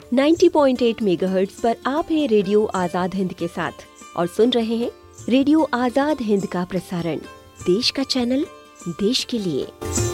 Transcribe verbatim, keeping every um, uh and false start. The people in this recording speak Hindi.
नब्बे पॉइंट आठ मेगाहर्ट्ज पर आप हैं रेडियो आजाद हिंद के साथ और सुन रहे हैं रेडियो आजाद हिंद का प्रसारण देश का चैनल देश के लिए।